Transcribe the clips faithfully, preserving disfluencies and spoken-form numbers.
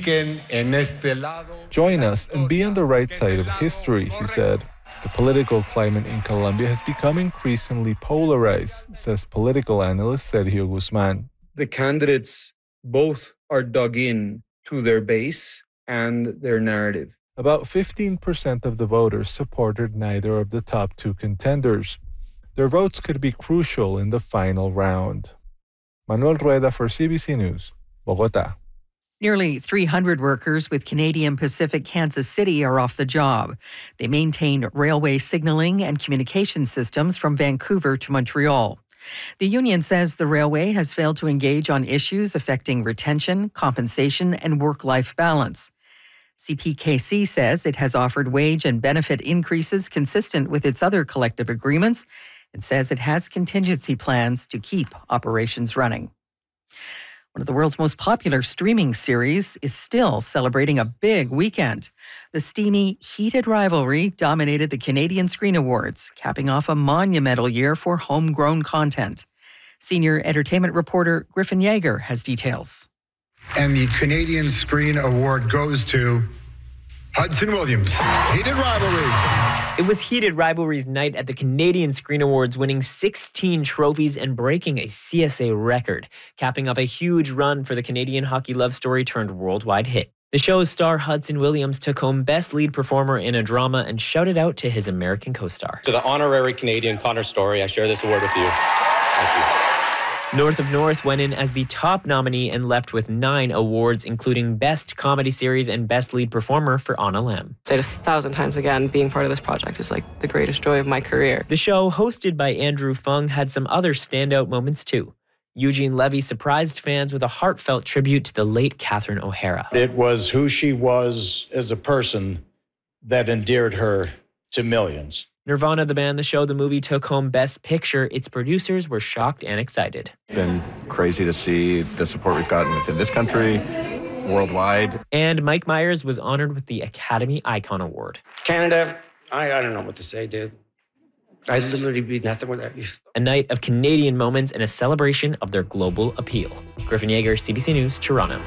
Join us and be on the right side of history, he said. The political climate in Colombia has become increasingly polarized, says political analyst Sergio Guzman. The candidates both are dug in to their base and their narrative. About fifteen percent of the voters supported neither of the top two contenders. Their votes could be crucial in the final round. Manuel Rueda for C B C News, Bogotá. Nearly three hundred workers with Canadian Pacific Kansas City are off the job. They maintain railway signaling and communication systems from Vancouver to Montreal. The union says the railway has failed to engage on issues affecting retention, compensation, and work-life balance. C P K C says it has offered wage and benefit increases consistent with its other collective agreements and says it has contingency plans to keep operations running. One of the world's most popular streaming series is still celebrating a big weekend. The steamy Heated Rivalry dominated the Canadian Screen Awards, capping off a monumental year for homegrown content. Senior entertainment reporter Griffin Yeager has details. And the Canadian Screen Award goes to Hudson Williams, Heated Rivalry. It was Heated Rivalry's night at the Canadian Screen Awards, winning sixteen trophies and breaking a C S A record, capping off a huge run for the Canadian hockey love story turned worldwide hit. The show's star Hudson Williams took home Best Lead Performer in a Drama and shouted out to his American co-star. To the honorary Canadian Connor Story, I share this award with you. Thank you. North of North went in as the top nominee and left with nine awards, including Best Comedy Series and Best Lead Performer for Anna Lam. Say it a thousand times again, being part of this project is like the greatest joy of my career. The show, hosted by Andrew Fung, had some other standout moments too. Eugene Levy surprised fans with a heartfelt tribute to the late Catherine O'Hara. It was who she was as a person that endeared her to millions. Nirvana, the band, the show, the movie took home Best Picture. Its producers were shocked and excited. It's been crazy to see the support we've gotten within this country, worldwide. And Mike Myers was honored with the Academy Icon Award. Canada, I, I don't know what to say, dude. I'd literally be nothing without you. A night of Canadian moments and a celebration of their global appeal. Griffin Yeager, C B C News, Toronto.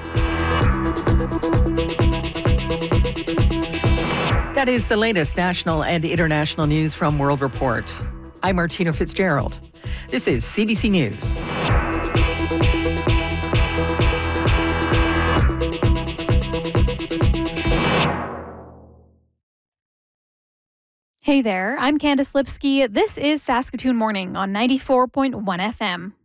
That is the latest national and international news from World Report. I'm Martina Fitzgerald. This is C B C News. Hey there, I'm Candice Lipsky. This is Saskatoon Morning on ninety-four point one F M.